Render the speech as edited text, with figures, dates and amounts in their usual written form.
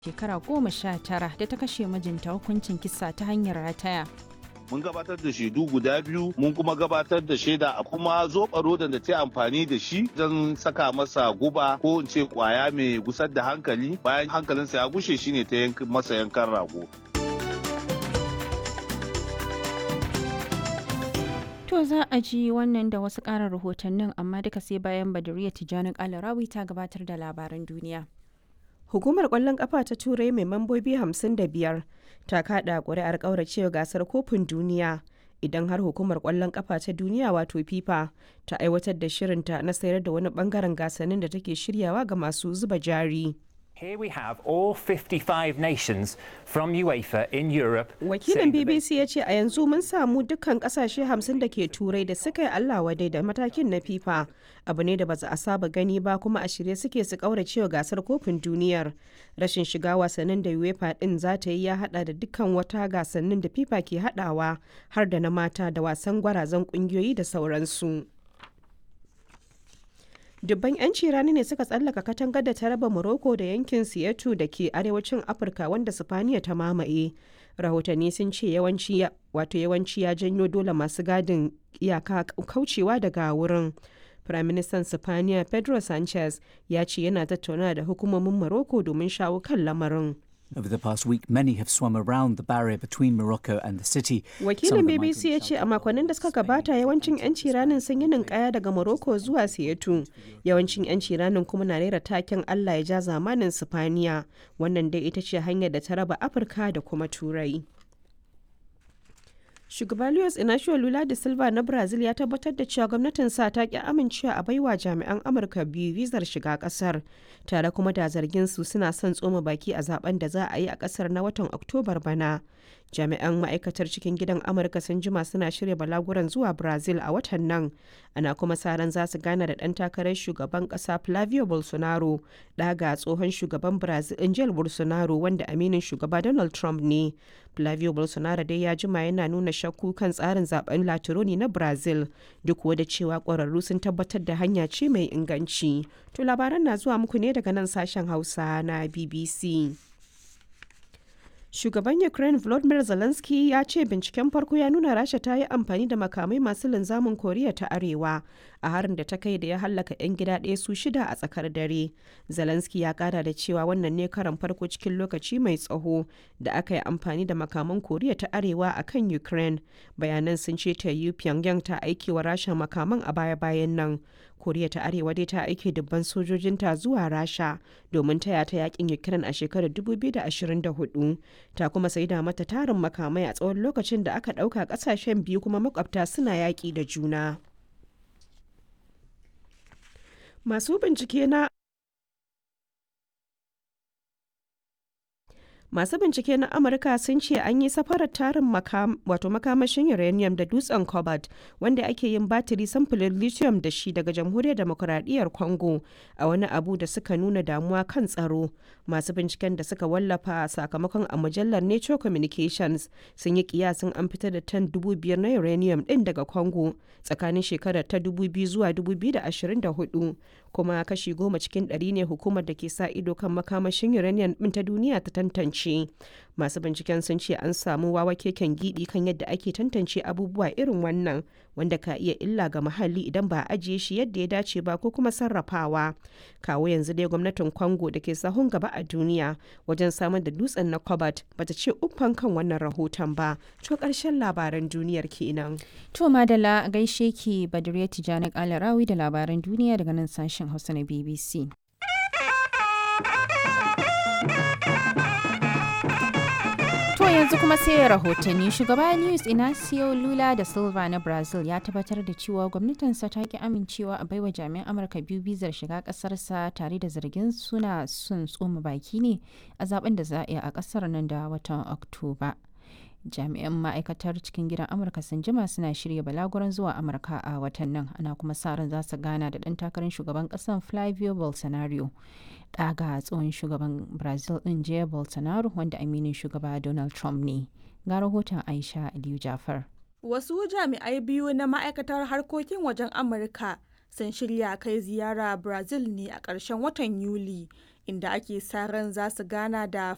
shekara 19 da ta kashe mijinta hukuncin kisa ta hanyar rataya. Mun gabatar da shaidu guda biyu, mun kuma gabatar da shaida a kuma zoɓa rodan da ta amfani da shi don saka masa guba ko in ce kwaya mai gusar da hankali, bayan hankalinsa ya gushe shine ta masa yankan rago. To za a ji wannan da wasu ƙarin rahotannin, amma duka sai bayan Badariya Tijjani Kalarawi ta gabatar da labaran duniya. Hukumar ƙwallon ƙafa ta Turai mai mambobi 55 ta kaɗa ƙuri'ar ƙauracewa gasar kofin duniya idan har hukumar ƙwallon ƙafa ta duniya wato FIFA ta aiwatar da shirinta na sayar da wani ɓangaren gasannin da take shiryawa ga masu zuba jari. Here we have all 55 nations from UEFA in Europe. Wakilin BBC ya ce a yanzu mun samu dukkan kasashe 50 da ke turai da suka yi Allah wadai da matakin na FIFA. Abu ne da ba a saba gani ba, kuma a shirye suke su kauracewa gasar kofin duniyar. Rashin shiga wasannin da UEFA din za ta yi ya hada da dukkan wata gasannin da FIFA ke hadawa, har da na mata da wasan gwarazan kungiyoyi da sauransu. Dubban 'yanci rani ne suka tsallaka katangar da ta raba Morocco da yankin Siyatu da ke arewacin Afirka wanda Sifaniya ta mamaye. Rahotanni sun ce yawanci ya janyo dole masu gadin iyaka kaucewa daga wurin. Firaministan Sifaniya Pedro Sanchez ya ce yana tattauna da hukumomin Morocco domin shawo kan lamarin. Over the past week, many have swum around the barrier between Morocco and the city. Wakilin BBC ya ce a makonnin da suka gabata yawancin 'yanci ranin sun yi ninkaya daga Morocco zuwa Siyatu. Yawancin 'yanci ranin kuma na rera taken Allah ya ja zamanin Sifaniya. Wannan dai ita ce hanyar da ta raba Afirka da kuma Turai. Shugaba Luiz Inacio Lula da Silva na Brazil ya tabbatar da cewa gwamnatinsa ta ki amincewa a baiwa jami'an Amurka biyu vizar shiga kasar, tare kuma da zargin su suna son tsoma baki a zaben da za a yi a kasar na watan Oktobar bana. Jami'an ma'aikatar cikin gidan Amurka sun jima suna shirya balaguran zuwa Brazil a watan nan. Ana kuma sa ran za su gana da ɗan takarar shugaban ƙasa Flavio Bolsonaro, ɗaga tsohon shugaban Brazil Jair Bolsonaro wanda aminin shugaba Donald Trump ne. Flavio Bolsonaro dai ya jima yana nuna shakku kan tsarin zaben Latironi na Brazil, duk da cewa ƙwararru sun tabbatar da hanya ce mai inganci. To labaran na zuwa muku ne daga nan sashen Hausa na BBC. Shugaban Ukraine Volodymyr Zelensky ya ce binciken farko ya nuna Rasha ta yi amfani da makamai masu linzamin Koriya ta Arewa a harin da ta kai da ya hallaka 'yan gida ɗaya su 6 a tsakar dare. Zelensky ya kara da cewa wannan ne karan farko cikin lokaci mai tsaho da aka yi amfani da makaman Koriya ta Arewa a kan Ukraine. Bayanan sun ce ta yi Pyongyang ta aiki wa Rasha makaman a baya-bayan nan. Koriya ta Arewa dai ta aike dubban sojojinta zuwa Rasha domin taya ta yakin Ukraine a shekarar 2024. Ta kuma saida mata tarin makamai a tsawon lokacin da aka ɗauka ƙasashen biyu kuma makwabta suna yaƙi da juna. Masu bincike na Amurka sun ce an yi safarar tarin makamashin uranium da dutsen cobalt wanda ake yin batiri samfurin lithium da shi daga jamhuriyar demokuraɗiyyar Congo a wani abu da suka nuna damuwa kan tsaro. Masu binciken da suka wallafa sakamakon a mujallar Nature Communications sun yi kiyasin an fitar da tan 5,000 na uranium din daga Congo tsakanin shekarar ta 2000 zuwa 2024, kuma kashi 10 cikin 100 ne hukumar da ke sa ido kan makamashin uranium din ta duniya ta tantance. Masu binciken sun ce an samu wawa keken gidi kan yadda ake tantance abubuwa irin wannan, wanda ka iya illa ga muhalli idan ba a ajiye shi yadda ya dace ba ko kuma sarrafawa. Kawo yanzu dai gwamnatin Congo da ke sahun gaba a duniya wajen samar da dutsen na cobalt bata ce uffan kan wannan rahoton ba. To karshen labaran duniyar kenan. To madalla gaishe ki Badariya Tijjani Kalarawi da labaran duniya daga nan sashen Hausa na BBC. Yanzu kuma sai rahotanni. Shugaba Luiz Inacio Lula da Silva na Brazil ya tabbatar da cewa gwamnatinsa ta ki amincewa a baiwa jami'an Amurka biyu bizar shiga kasarsa, tare da zargin suna sun tsoma baki ne a zaben da za a yi a kasar nan da watan Oktoba. Jami'an ma'aikatar cikin gidan Amurka sun jima suna shirya balaguran zuwa Amurka a watan nan, ana kuma sa ran za su gana da ɗan takarar shugaban ƙasar Flavio Bolsonaro, ɗaga tsohon shugaban Brazil ɗin Jair Bolsonaro wanda aminin shugaba Donald Trump ne. Ga rahoton Aisha Aliyu Jafar. Wasu jami'ai biyu na ma'aikatar harkokin wajen Amurka sun shirya kai ziyara Brazil ne a ƙarshen watan Yuli, inda ake sa ran za su gana da